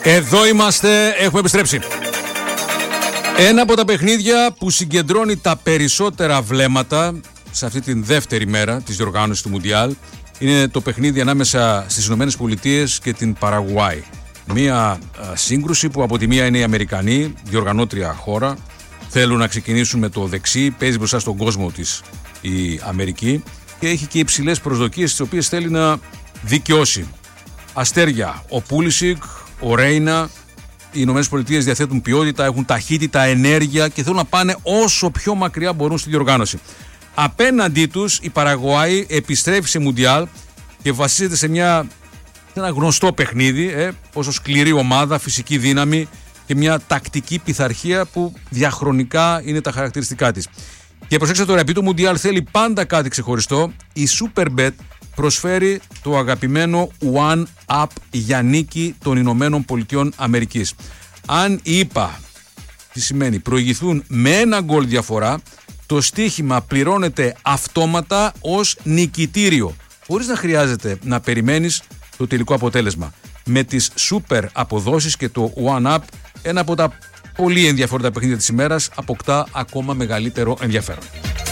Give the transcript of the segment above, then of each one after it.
Εδώ είμαστε, έχουμε επιστρέψει. Ένα από τα παιχνίδια που συγκεντρώνει τα περισσότερα βλέμματα σε αυτή την δεύτερη μέρα της διοργάνωσης του Μουντιάλ είναι το παιχνίδι ανάμεσα στις Ηνωμένες Πολιτείες και την Παραγουάη. Μία σύγκρουση που από τη μία είναι οι Αμερικανοί, διοργανώτρια χώρα, θέλουν να ξεκινήσουν με το δεξί, παίζει μπροστά στον κόσμο της η Αμερική και έχει και υψηλές προσδοκίες τις οποίες θέλει να δικαιώσει. Αστέρια, ο Πούλισικ, ο Ρέινα. Οι Ηνωμένες Πολιτείες διαθέτουν ποιότητα, έχουν ταχύτητα, ενέργεια και θέλουν να πάνε όσο πιο μακριά μπορούν στη διοργάνωση. Απέναντί τους η Παραγουάη επιστρέφει σε Μουντιάλ και βασίζεται σε ένα γνωστό παιχνίδι, όσο σκληρή ομάδα, φυσική δύναμη και μια τακτική πειθαρχία που διαχρονικά είναι τα χαρακτηριστικά της. Και προσέξτε τώρα, επειδή το Μουντιάλ θέλει πάντα κάτι ξεχωριστό, η Superbet προσφέρει το αγαπημένο One Up για νίκη των Ηνωμένων Πολιτειών Αμερικής. Αν οι ΙΠΑ, τι σημαίνει, προηγηθούν με ένα γκολ διαφορά, το στοίχημα πληρώνεται αυτόματα ως νικητήριο, χωρίς να χρειάζεται να περιμένεις το τελικό αποτέλεσμα. Με τις super αποδόσεις και το One Up, ένα από τα πολύ ενδιαφέροντα παιχνίδια της ημέρας, αποκτά ακόμα μεγαλύτερο ενδιαφέρον.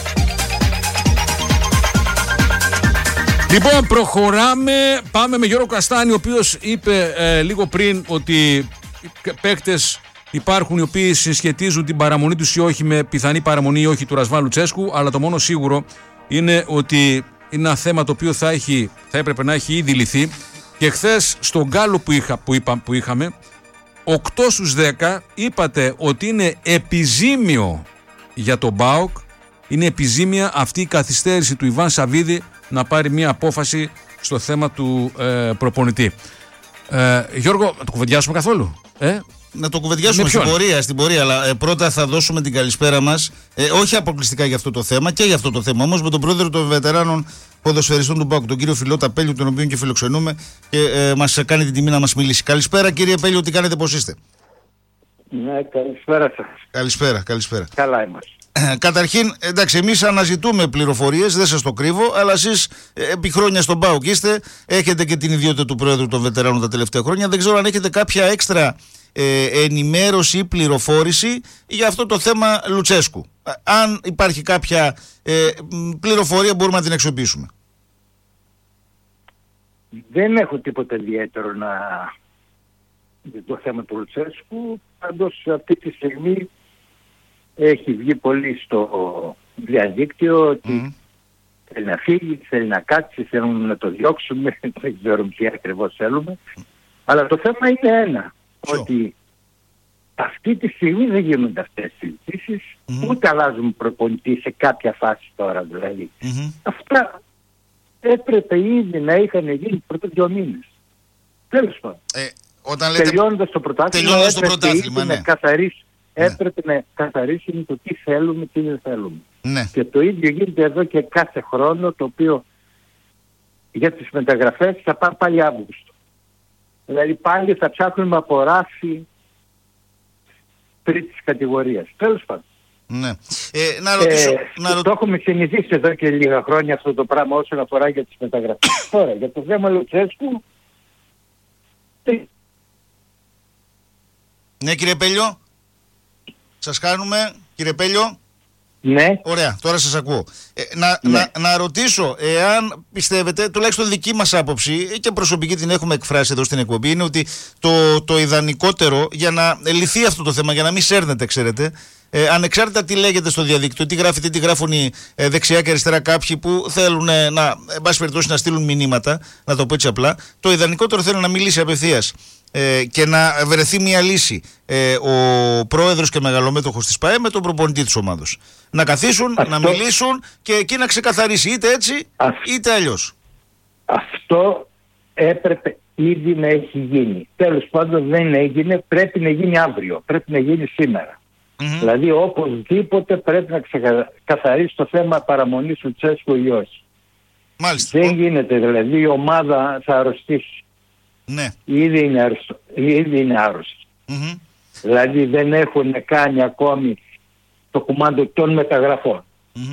Λοιπόν, προχωράμε, πάμε με Γιώργο Καστάνη, ο οποίος είπε λίγο πριν ότι παίκτες υπάρχουν οι οποίοι συσχετίζουν την παραμονή τους ή όχι με πιθανή παραμονή ή όχι του Ρασβάν Λουτσέσκου, αλλά το μόνο σίγουρο είναι ότι είναι ένα θέμα το οποίο θα έπρεπε να έχει ήδη λυθεί και χθες στον γκάλο που είχαμε, 8 στους 10 είπατε ότι είναι επιζήμιο για τον ΠΑΟΚ, είναι επιζήμια αυτή η καθυστέρηση του Ιβάν Σαββίδη να πάρει μια απόφαση στο θέμα του προπονητή. Γιώργο, να το κουβεντιάσουμε καθόλου? Να το κουβεντιάσουμε στην πορεία, αλλά πρώτα θα δώσουμε την καλησπέρα μας, όχι αποκλειστικά για αυτό το θέμα και για αυτό το θέμα όμως, με τον πρόεδρο των βετεράνων ποδοσφαιριστών του ΠΑΟΚ, τον κύριο Φιλότα Πέλιου, τον οποίο και φιλοξενούμε και μας κάνει την τιμή να μας μιλήσει. Καλησπέρα κύριε Πέλιου, τι κάνετε, πώς είστε? Ναι, καλησπέρα σας. Καλησπέρα. Καλά είμαστε. Καταρχήν, εντάξει, εμείς αναζητούμε πληροφορίες, δεν σας το κρύβω, αλλά εσείς επί χρόνια στον ΠΑΟΚ είστε, έχετε και την ιδιότητα του πρόεδρου των βετεράνων τα τελευταία χρόνια. Δεν ξέρω αν έχετε κάποια έξτρα ενημέρωση ή πληροφόρηση για αυτό το θέμα Λουτσέσκου. Αν υπάρχει κάποια πληροφορία μπορούμε να την αξιοποιήσουμε. Δεν έχω τίποτα ιδιαίτερο για το θέμα του Λουτσέσκου. Πάντως αυτή τη στιγμή έχει βγει πολύ στο διαδίκτυο ότι θέλει να φύγει, θέλει να κάτσει, θέλουν να το διώξουμε, δεν ξέρω τι ακριβώς θέλουμε. Αλλά το θέμα είναι ένα, ότι αυτή τη στιγμή δεν γίνονται αυτές τις συζητήσεις, ούτε αλλάζουν προπονητή σε κάποια φάση τώρα δηλαδή. Αυτά έπρεπε ήδη να είχαν γίνει πρώτα 2 μήνες. Τέλος πάντων. Τελειώνοντας το πρωτάθλημα, έπρεπε να καθαρίσουμε το τι θέλουμε, τι δεν θέλουμε. Ναι. Και το ίδιο γίνεται εδώ και κάθε χρόνο, το οποίο για τις μεταγραφές θα πάει πάλι Αύγουστο. Δηλαδή πάλι θα ψάχνουμε από ράφι τρίτης κατηγορίας. Τέλος πάντων. Ναι. Να ρωτήσω... Το έχουμε συνηθίσει εδώ και λίγα χρόνια αυτό το πράγμα όσον αφορά για τις μεταγραφές. Τώρα, για το θέμα Λουτσέσκου... Ναι κύριε Πέλιο. Σας κάνουμε, κύριε Πέλιο. Ναι. Ωραία, τώρα σας ακούω. Να ρωτήσω, εάν πιστεύετε, τουλάχιστον δική μας άποψη και προσωπική την έχουμε εκφράσει εδώ στην εκπομπή, είναι ότι το ιδανικότερο για να λυθεί αυτό το θέμα, για να μην σέρνετε, ξέρετε, ανεξάρτητα τι λέγεται στο διαδίκτυο, τι γράφει, τι γράφουν οι δεξιά και αριστερά κάποιοι που θέλουν εν πάση περιπτώσει να στείλουν μηνύματα, να το πω έτσι απλά, το ιδανικότερο θέλω να μιλήσει απευθείας. Και να βρεθεί μια λύση ο πρόεδρος και μεγαλομέτωχος της ΠΑΕ με τον προπονητή της ομάδος. Να καθίσουν, να μιλήσουν και εκεί να ξεκαθαρίσει είτε έτσι είτε αλλιώς. Αυτό έπρεπε ήδη να έχει γίνει. Τέλος πάντων δεν έγινε, πρέπει να γίνει αύριο, πρέπει να γίνει σήμερα. Δηλαδή οπωσδήποτε πρέπει να ξεκαθαρίσει το θέμα παραμονής του Λουτσέσκου ή όχι. Μάλιστα. Δεν γίνεται, δηλαδή η ομάδα θα αρρωστήσει. Ναι. Ήδη είναι άρρωστοι. Δηλαδή δεν έχουν κάνει ακόμη το κουμάντο των μεταγραφών.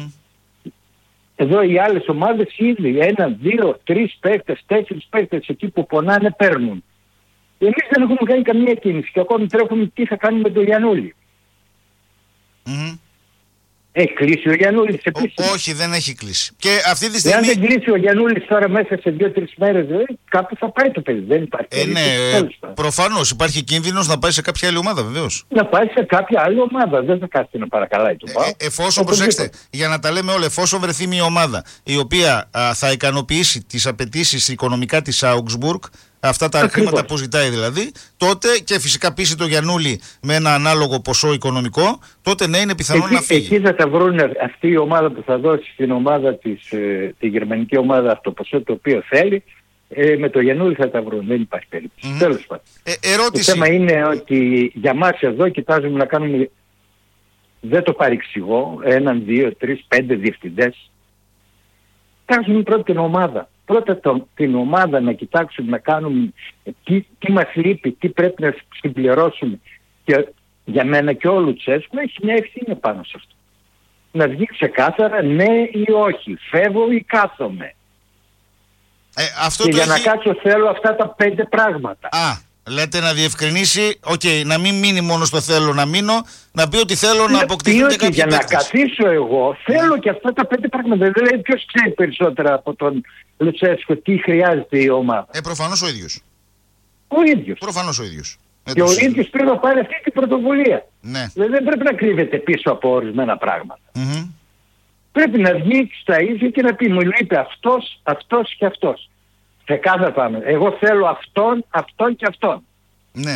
Εδώ οι άλλες ομάδες ήδη 1, 2, 3 παίκτες, 4 παίκτες εκεί που πονάνε παίρνουν. Εμείς δεν έχουμε κάνει καμία κίνηση και ακόμη τρέχουμε τι θα κάνουμε με τον Γιαννούλη. Έχει κλείσει ο Γιαννούλης επίσης? Όχι, δεν έχει κλείσει. Και αυτή τη στιγμή... Εάν δεν κλείσει ο Γιαννούλης τώρα μέσα σε 2-3 μέρες, κάπου θα πάει το παιδί. Δεν υπάρχει. Ναι, προφανώς υπάρχει κίνδυνος να πάει σε κάποια άλλη ομάδα, βεβαίως. Να πάει σε κάποια άλλη ομάδα. Δεν θα κάθεται να παρακαλάει το ΠΑΟΚ. Εφόσον, προσέξτε, για να τα λέμε όλα, εφόσον βρεθεί μια ομάδα η οποία θα ικανοποιήσει τις απαιτήσεις οικονομικά της Augsburg, αυτά τα χρήματα που ζητάει δηλαδή, τότε και φυσικά πείσει το Γιαννούλη με ένα ανάλογο ποσό οικονομικό, τότε ναι, είναι πιθανό να φύγει. Εκεί θα τα βρουν αυτή η ομάδα που θα δώσει στην ομάδα τη γερμανική ομάδα αυτό το ποσό το οποίο θέλει. Με το Γιαννούλη θα τα βρουν, δεν υπάρχει περίπτωση. Τέλος πάντων. Ερώτηση. Το θέμα είναι ότι για μας εδώ κοιτάζουμε να κάνουμε, δεν το παρεξηγώ, 1, 2, 3, 5 διευθυντές. Κοιτάζουμε πρώτα την ομάδα. Πρώτα την ομάδα να κοιτάξουμε, να κάνουμε τι μας λείπει, τι πρέπει να συμπληρώσουμε. Και για μένα και ο Λουτσέσκου έχει μια ευθύνη πάνω σε αυτό. Να βγει ξεκάθαρα ναι ή όχι, φεύγω ή κάθομαι. Και για να κάτσω θέλω αυτά τα 5 πράγματα. Λέτε να διευκρινίσει, να μην μείνει μόνο στο θέλω να μείνω, να πει ότι θέλω να αποκτηθούν και κάποιοι για παίκτες. να καθίσω εγώ θέλω και αυτά τα 5 πράγματα. Δηλαδή ποιος ξέρει περισσότερα από τον Λουτσέσκο τι χρειάζεται η ομάδα? Προφανώς ο ίδιος. Ο ίδιος. Προφανώς ο ίδιος. Και ο ίδιος πρέπει να πάρει αυτή την πρωτοβουλία. Ναι. Δηλαδή δεν πρέπει να κρύβεται πίσω από ορισμένα πράγματα. Πρέπει να βγει στα ίδια και να πει μου λείπει αυτός και αυτός. Ξεκάθαρα πάμε. Εγώ θέλω αυτόν και αυτόν. Ναι.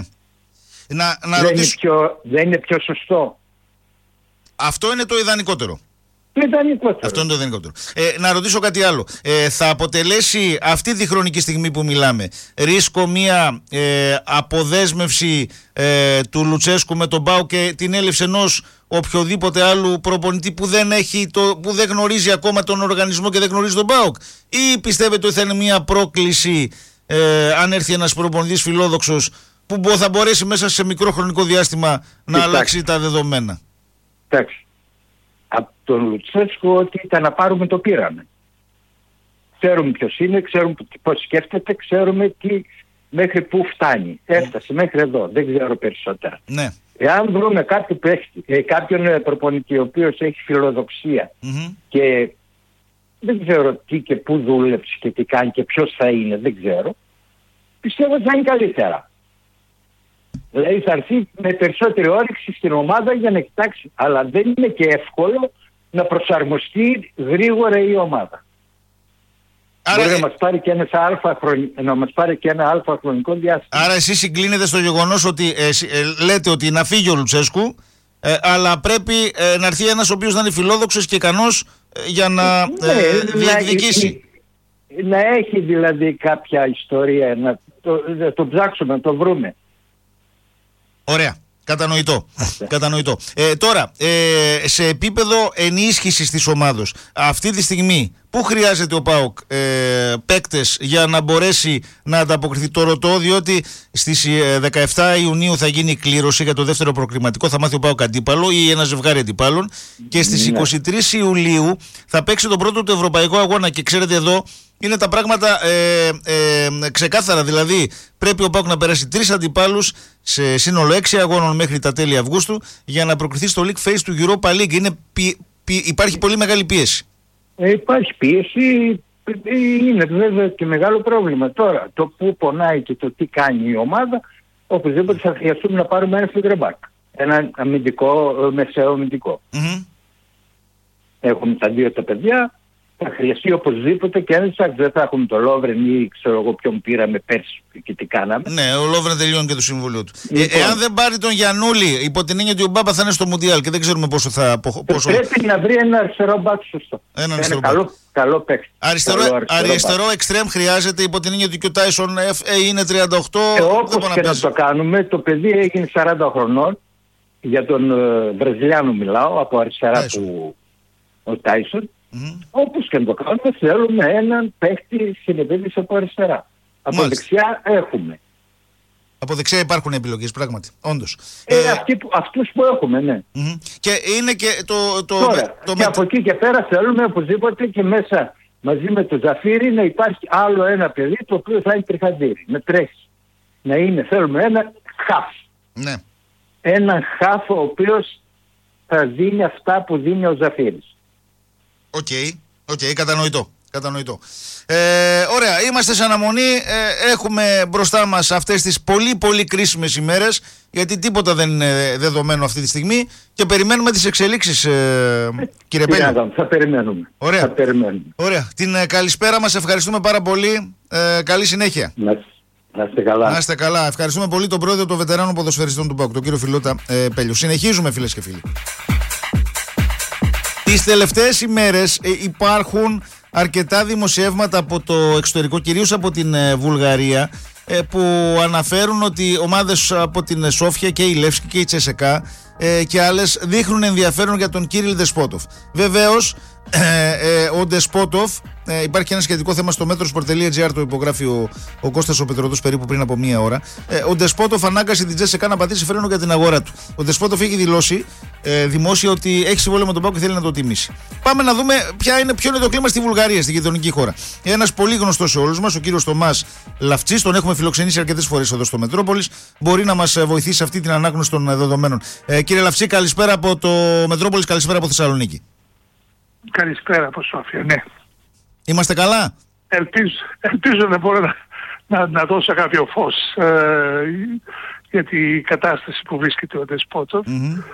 Δεν είναι πιο σωστό? Αυτό είναι το ιδανικότερο. Αυτό είναι το ιδανικότερο. Να ρωτήσω κάτι άλλο. Θα αποτελέσει αυτή τη χρονική στιγμή που μιλάμε ρίσκο μια αποδέσμευση του Λουτσέσκου με τον ΠΑΟΚ και την έλευση ενός οποιοδήποτε άλλου προπονητή που που δεν γνωρίζει ακόμα τον οργανισμό και δεν γνωρίζει τον ΠΑΟΚ, ή πιστεύετε ότι θα είναι μια πρόκληση αν έρθει ένας προπονητής φιλόδοξος που θα μπορέσει μέσα σε μικρό χρονικό διάστημα να αλλάξει τα δεδομένα? Εντάξει. Από τον Λουτσέσκο ότι ήταν να πάρουμε το πήραμε. Ξέρουμε ποιος είναι, ξέρουμε πώς σκέφτεται, ξέρουμε μέχρι πού φτάνει. Έφτασε μέχρι εδώ, δεν ξέρω περισσότερα. Ναι. Εάν βρούμε κάποιον προπονητή ο οποίος έχει φιλοδοξία και δεν ξέρω τι και πού δούλεψε και τι κάνει και ποιος θα είναι, δεν ξέρω, πιστεύω ότι θα είναι καλύτερα. Δηλαδή θα έρθει με περισσότερη όρεξη στην ομάδα για να κοιτάξει. Αλλά δεν είναι και εύκολο να προσαρμοστεί γρήγορα η ομάδα. Άρα, μπορεί να μας πάρει και ένα αλφα χρονικό διάστημα. Άρα εσείς συγκλίνετε στο γεγονός ότι λέτε ότι να φύγει ο Λουτσέσκου, αλλά πρέπει να έρθει ένας ο οποίος να είναι φιλόδοξος και ικανός για να διεκδικήσει. Να έχει δηλαδή κάποια ιστορία, να το ψάξουμε, να το βρούμε. Ωραία. Κατανοητό. Τώρα, σε επίπεδο ενίσχυσης της ομάδος, αυτή τη στιγμή, πού χρειάζεται ο ΠΑΟΚ παίκτες για να μπορέσει να ανταποκριθεί? Το ρωτώ διότι στις 17 Ιουνίου θα γίνει η κλήρωση για το δεύτερο προκριματικό, θα μάθει ο ΠΑΟΚ αντίπαλο ή ένα ζευγάρι αντίπαλων, και στις 23 Ιουλίου θα παίξει τον πρώτο του ευρωπαϊκό αγώνα. Και ξέρετε, εδώ είναι τα πράγματα ξεκάθαρα. Δηλαδή πρέπει ο ΠΑΟΚ να περάσει 3 αντιπάλους σε σύνολο 6 αγώνων μέχρι τα τέλη Αυγούστου για να προκριθεί στο League Phase του Europa League. Υπάρχει πολύ μεγάλη πίεση. Υπάρχει πίεση, είναι βέβαια και μεγάλο πρόβλημα. Τώρα το που πονάει και το τι κάνει η ομάδα, οπωσδήποτε θα χρειαστούμε να πάρουμε ένα φιγκρεμπάκ, ένα αμυντικό, μεσαίο αμυντικό. Έχουμε τα 2 τα παιδιά. Θα χρειαστεί οπωσδήποτε και ένας, δεν θα έχουμε το Λόβρεν ή ξέρω εγώ ποιον πήραμε πέρσι και τι κάναμε. Ναι, ο Λόβρεν τελειώνει και το συμβόλαιο του. Εάν δεν πάρει τον Γιαννούλη, υπό την έννοια ότι ο Μπάμπα θα είναι στο Μουντιάλ και δεν ξέρουμε πόσο θα. Πρέπει να βρει ένα αριστερό μπακ σωστό. Ένα καλό παίκτη. Αριστερό εξτρέμ χρειάζεται, υπό την έννοια ότι και ο Τάισον είναι 38. Όπως και να το κάνουμε, το παιδί έγινε 40 χρονών. Για τον Βραζιλιάνο μιλάω, από αριστερά του ο Τάισον. Όπως και να το κάνουμε, θέλουμε έναν παίκτη συνεπίδηση από αριστερά. Από δεξιά έχουμε. Από δεξιά υπάρχουν επιλογές, πράγματι. Όντως. Αυτούς που έχουμε, ναι. Και είναι και Τώρα, και από εκεί και πέρα θέλουμε οπωσδήποτε και μέσα μαζί με το Ζαφύρι να υπάρχει άλλο ένα παιδί το οποίο θα είναι τριχαντήρι. Να τρέχει. θέλουμε ένα χαφ. Ναι. Έναν χαφ ο οποίος θα δίνει αυτά που δίνει ο Ζαφύρης. Οκ, κατανοητό. Ωραία, είμαστε σε αναμονή. Έχουμε μπροστά μας αυτές τις πολύ πολύ κρίσιμες ημέρες, γιατί τίποτα δεν είναι δεδομένο αυτή τη στιγμή και περιμένουμε τις εξελίξεις, κύριε Πέλιο. Θα περιμένουμε. Ωραία. Την καλησπέρα μας, ευχαριστούμε πάρα πολύ. Καλή συνέχεια. Να είστε καλά. Να είστε καλά. Ευχαριστούμε πολύ τον πρόεδρο των βετεράνων ποδοσφαιριστών του ΠΑΟΚ, τον κύριο Φιλότα Πέλιο. Συνεχίζουμε, φίλες και φίλοι. Τις τελευταίες ημέρες υπάρχουν αρκετά δημοσιεύματα από το εξωτερικό, κυρίως από την Βουλγαρία, που αναφέρουν ότι ομάδες από την Σόφια και η Λεύσκη και η Τσεσεκά και άλλες δείχνουν ενδιαφέρον για τον Κύριλ Δεσπότοφ. Βεβαίως ο Δεσπότοφ, υπάρχει ένα σχετικό θέμα στο metrosport.gr, το υπογράφει ο Κώστας ο Πετροδός περίπου πριν από μία ώρα. Ο Δεσπότοφ ανάγκασε την Τσεσεκά να πατήσει φρένο για την αγορά του. Ο Δεσπότοφ έχει δηλώσει δημόσια ότι έχει συμβόλαιο με τον ΠΑΟΚ και θέλει να το τιμήσει. Πάμε να δούμε ποιο είναι το κλίμα στη Βουλγαρία, στη γειτονική χώρα. Ένας πολύ γνωστός σε όλους μας, ο κύριος Θωμάς Λαφτσής, τον έχουμε φιλοξενήσει αρκετές φορές εδώ στο Μετρόπολης, μπορεί να μας βοηθήσει σε αυτή την ανάγνωση των δεδομένων. Κύριε Λαφτσή, καλησπέρα από το Μετρόπολης, καλησπέρα από Θεσσαλονίκη. Καλησπέρα από Σόφια, ναι. Είμαστε καλά. Ελπίζω να μπορώ να δώσω κάποιο φως για την κατάσταση που βρίσκεται ο Δεσπότοφ.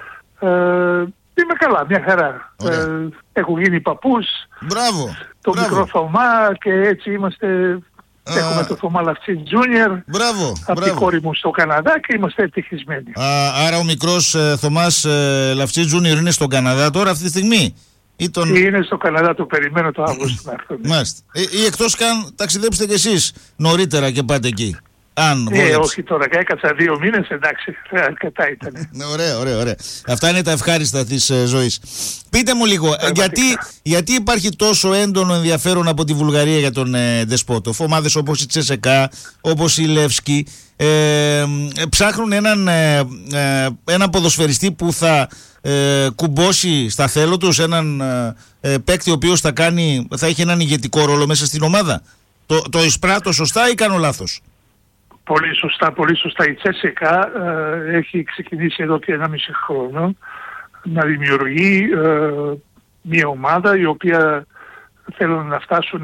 Είμαι καλά, μια χαρά. Έχω γίνει παππούς. Μπράβο. Το μικρό Θωμά και έτσι είμαστε. Έχουμε το Θωμά Λαφτσί Τζούνιερ. Από την κόρη μου στο Καναδά και είμαστε ευτυχισμένοι. Άρα ο μικρός Θωμάς Λαφτσί Τζούνιερ είναι στον Καναδά τώρα αυτή τη στιγμή. Είναι στο Καναδά, το περιμένω το Αύγουστο να έρθω. Μάλιστα. Ή εκτός καν ταξιδέψετε κι εσείς νωρίτερα και πάτε εκεί. Όχι τώρα, έκατσα 2 μήνες, εντάξει, αρκετά ήταν. Ωραία. Αυτά είναι τα ευχάριστα της ζωής. Πείτε μου λίγο, γιατί υπάρχει τόσο έντονο ενδιαφέρον από τη Βουλγαρία για τον Δεσπότοφ? Ομάδες όπως η Τσεσεκά, όπως η Λεύσκη, ψάχνουν έναν ποδοσφαιριστή που θα κουμπώσει στα θέλω τους, έναν παίκτη ο οποίος θα έχει έναν ηγετικό ρόλο μέσα στην ομάδα. Το εισπράττω σωστά ή κάνω λάθος? Πολύ σωστά. Η Τσέσεκα έχει ξεκινήσει εδώ και 1,5 χρόνο να δημιουργεί μια ομάδα η οποία θέλουν να φτάσουν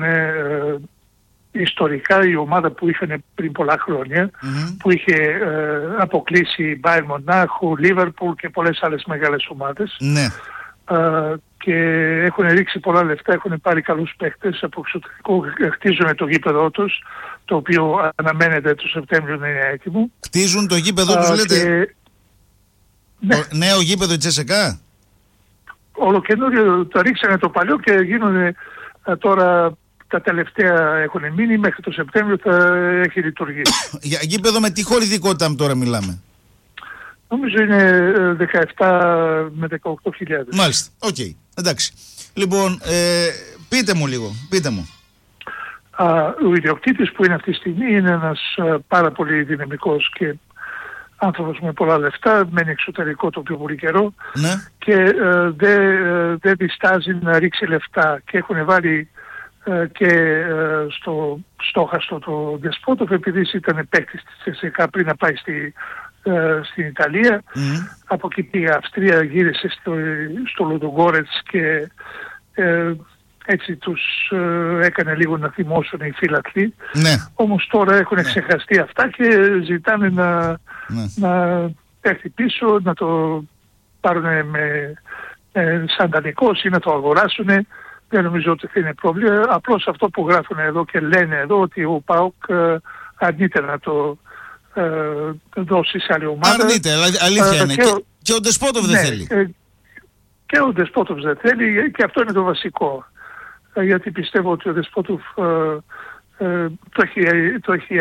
ιστορικά η ομάδα που είχαν πριν πολλά χρόνια, που είχε αποκλείσει Μπάιρν Μονάχου, Λίβερπουλ και πολλές άλλες μεγάλες ομάδες. Ναι. Και έχουν ρίξει πολλά λεφτά, έχουν πάρει καλούς παίκτες από εξωτερικό, χτίζουν το γήπεδό τους, το οποίο αναμένεται το Σεπτέμβριο να είναι έτοιμο. Χτίζουν το γήπεδό τους, λέτε? Ναι. Νέο γήπεδο η Τσεσεκά? Ολοκαινούριο, το ρίξανε το παλιό και γίνονται τώρα, τα τελευταία έχουν μείνει, μέχρι το Σεπτέμβριο θα έχει λειτουργήσει. Για γήπεδο με τι χωρητικότητα τώρα μιλάμε? Νομίζω είναι 17 με 18.000. Μάλιστα, οκ. Εντάξει. Λοιπόν, πείτε μου. Ο ιδιοκτήτης που είναι αυτή τη στιγμή είναι ένας πάρα πολύ δυναμικός και άνθρωπος με πολλά λεφτά, μένει εξωτερικό το πιο πολύ καιρό, ναι. Και δεν διστάζει να ρίξει λεφτά και έχουν βάλει και στο στόχαστο το Δεσπότοφ, επειδή ήταν παίκτης της Τσεσεκά πριν να πάει στην Ιταλία. Από εκεί πήγε Αυστρία, γύρισε στο Λουντογκόρετς και έτσι τους έκανε λίγο να θυμώσουν οι φύλακτοι. Ναι. Όμως τώρα έχουν ξεχαστεί αυτά και ζητάνε να έρθει πίσω, να το πάρουν σαν δανεικός ή να το αγοράσουν. Δεν νομίζω ότι θα είναι πρόβλημα. Απλώς αυτό που γράφουν εδώ και λένε εδώ, ότι ο ΠΑΟΚ αρνείται να το δώσει σε άλλη ομάδα. Αρνείται, αλήθεια είναι. Και ο Δεσπότοφ δεν θέλει. Και ο Δεσπότοφ δεν θέλει και αυτό είναι το βασικό. Γιατί πιστεύω ότι ο Δεσπότοφ το έχει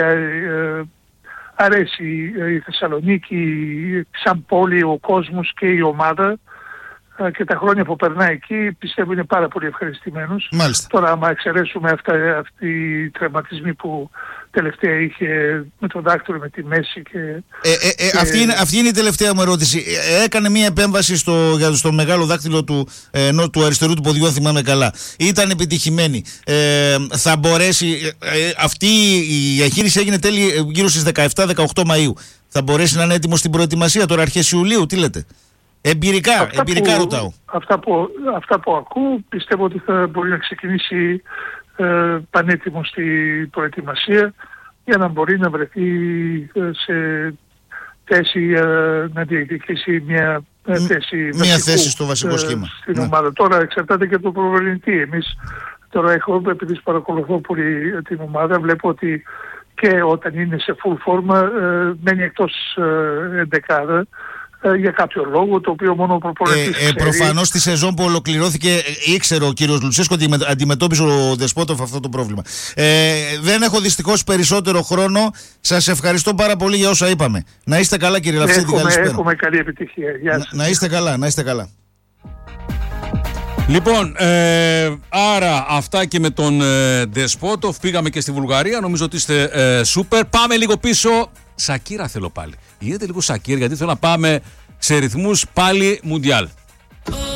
αρέσει η Θεσσαλονίκη σαν πόλη, ο κόσμος και η ομάδα. και τα χρόνια που περνάει εκεί, πιστεύω είναι πάρα πολύ ευχαριστημένος. Μάλιστα. Τώρα, άμα εξαιρέσουμε αυτοί οι τραυματισμοί που τελευταία είχε με τον δάκτυλο, με τη μέση και... Αυτή είναι η τελευταία μου ερώτηση. Έκανε μια επέμβαση στο μεγάλο δάκτυλο του αριστερού του ποδιού, αν θυμάμαι καλά. Ήταν επιτυχημένη. Θα μπορέσει... Αυτή η διαχείριση έγινε τέλη γύρω στις 17-18 Μαΐου. Θα μπορέσει να είναι έτοιμο στην προετοιμασία τώρα αρχές Ιουλίου, τι λέτε? Εμπειρικά ρωτάω. Αυτά που ακούω, πιστεύω ότι θα μπορεί να ξεκινήσει πανέτοιμο στην προετοιμασία για να μπορεί να βρεθεί σε θέση να διεκδικήσει μια θέση στο βασικό σχήμα στην ομάδα. Τώρα εξαρτάται και από τον προπονητή. Εμείς τώρα επειδή παρακολουθώ πολύ την ομάδα, βλέπω ότι και όταν είναι σε full φόρμα μένει εκτός εντεκάδα για κάποιο λόγο, το οποίο μόνο ο προπονητής ξέρει. Προφανώς στη σεζόν που ολοκληρώθηκε ήξερε ο κύριος Λουτσέσκο ότι αντιμετώπιζε ο Δεσπότοφ αυτό το πρόβλημα. Δεν έχω δυστυχώς περισσότερο χρόνο. Σας ευχαριστώ πάρα πολύ για όσα είπαμε. Να είστε καλά, κύριε Λαυσίδη. Έχουμε καλή επιτυχία. Γεια σας. Να είστε καλά. Λοιπόν, άρα αυτά και με τον Ντεσπότοφ. Πήγαμε και στη Βουλγαρία. Νομίζω ότι είστε σούπερ. Πάμε λίγο πίσω. Σακύρα θέλω πάλι. Γίνεται λίγο Σακύρα, γιατί θέλω να πάμε σε ρυθμούς πάλι Μουντιάλ.